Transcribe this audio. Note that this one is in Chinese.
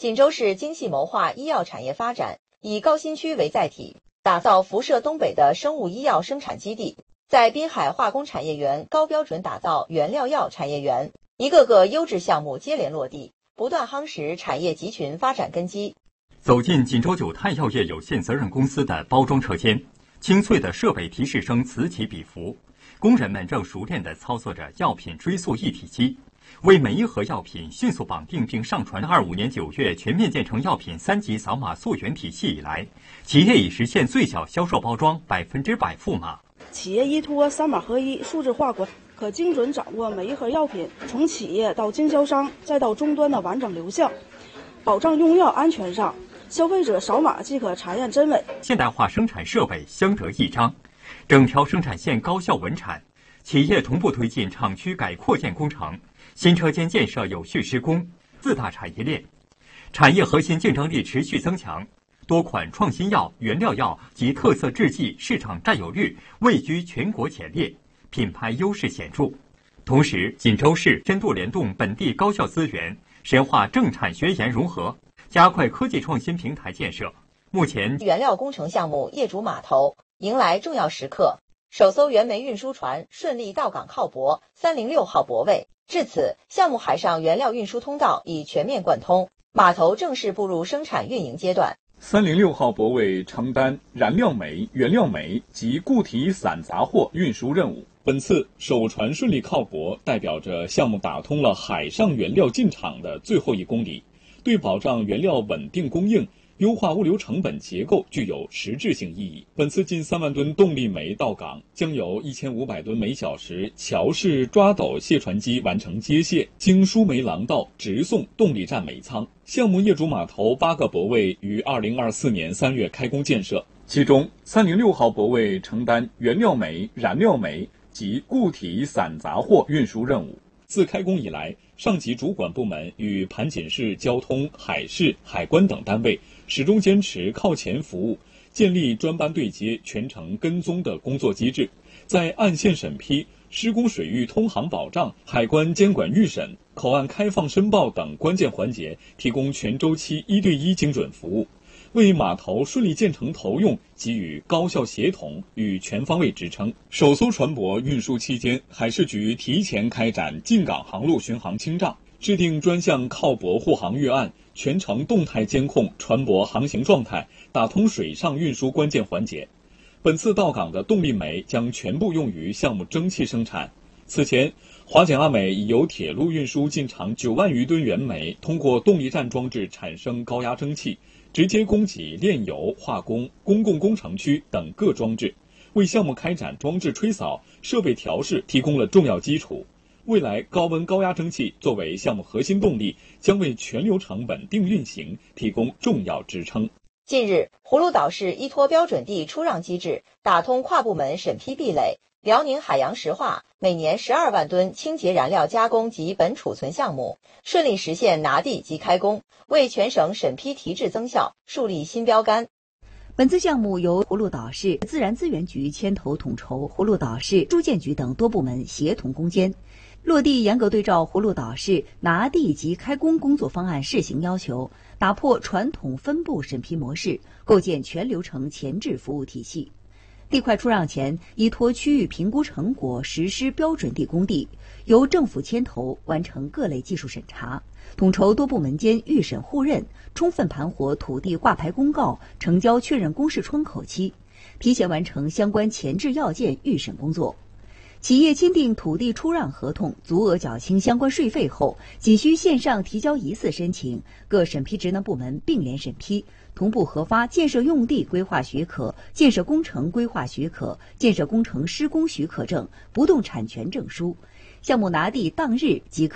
锦州市精细谋划医药产业发展，以高新区为载体，打造辐射东北的生物医药生产基地，在滨海化工产业园高标准打造原料药产业园，一个个优质项目接连落地，不断夯实产业集群发展根基。 走进锦州九泰药业有限责任公司的包装车间，清脆的设备提示声此起彼伏，工人们正熟练地操作着药品追溯一体机，为每一盒药品迅速绑定并上传。25年9月全面建成药品3级扫码溯源体系以来，企业已实现最小销售包装100%赋码。 企业依托3码合一数字化管，可精准掌握每一盒药品从企业到经销商再到终端的完整流向，保障用药安全上，消费者扫码即可查验真伪。 现代化生产设备相得益彰，整条生产线高效稳产。企业同步推进厂区改扩建工程，新车间建设有序施工，自大产业链，产业核心竞争力持续增强。多款创新药、原料药及特色制剂市场占有率位居全国前列，品牌优势显著。同时，锦州市深度联动本地高校资源，深化政产学研融合，加快科技创新平台建设。目前， 原料工程项目业主码头迎来重要时刻，首艘原煤运输船顺利到港靠泊306号泊位。至此，项目海上原料运输通道已全面贯通，码头正式步入生产运营阶段。 306号泊位承担燃料煤、原料煤及固体散杂货运输任务。本次首船顺利靠泊，代表着项目打通了海上原料进场的最后1公里，对保障原料稳定供应、优化物流成本结构具有实质性意义。本次近3万吨动力煤到港，将由1500吨每小时桥式抓斗卸船机完成接卸，经输煤廊道直送动力站煤仓。项目业主码头8个泊位于2024年3月开工建设，其中306号泊位承担原料煤、燃料煤及固体散杂货运输任务。自开工以来，上级主管部门与盘锦市交通、海事、海关等单位始终坚持靠前服务，建立专班对接、全程跟踪的工作机制，在岸线审批、施工水域通航保障、海关监管预审、口岸开放申报等关键环节提供全周期1对1精准服务，为码头顺利建成投用给予高效协同与全方位支撑。首艘船舶运输期间，海事局提前开展进港航路巡航清障，制定专项靠泊护航预案，全程动态监控船舶航行状态，打通水上运输关键环节。本次到港的动力煤将全部用于项目蒸汽生产。此前，华景阿美已由铁路运输进场9万余吨原煤，通过动力站装置产生高压蒸汽，直接供给炼油、化工、公共工程区等各装置，为项目开展装置吹扫、设备调试提供了重要基础。未来高温高压蒸汽作为项目核心动力，将为全流程稳定运行提供重要支撑。 近日，葫芦岛市依托标准地出让机制，打通跨部门审批壁垒。辽宁海洋石化每年12万吨清洁燃料加工及本储存项目顺利实现拿地及开工，为全省审批提质增效树立新标杆。 本次项目由葫芦岛市自然资源局牵头统筹，葫芦岛市住建局等多部门协同攻坚。落地严格对照葫芦岛市拿地及开工工作方案试行要求，打破传统分部审批模式，构建全流程前置服务体系。地块出让前，依托区域评估成果实施标准地工地，由政府牵头完成各类技术审查，统筹多部门间预审互认，充分盘活土地挂牌公告、成交确认公示窗口期，提前完成相关前置要件预审工作。企业签订土地出让合同，足额缴清相关税费后，仅需线上提交疑似申请，各审批职能部门并联审批，同步核发建设用地规划许可、建设工程规划许可、建设工程施工许可证、不动产权证书。项目拿地当日即可